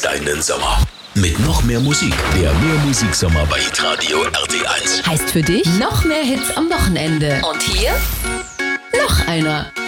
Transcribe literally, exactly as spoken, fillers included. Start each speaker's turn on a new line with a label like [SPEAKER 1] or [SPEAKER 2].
[SPEAKER 1] deinen Sommer. Mit noch mehr Musik. Der Mehrmusiksommer bei Hitradio R T eins.
[SPEAKER 2] Heißt für dich noch mehr Hits am Wochenende. Und hier noch einer.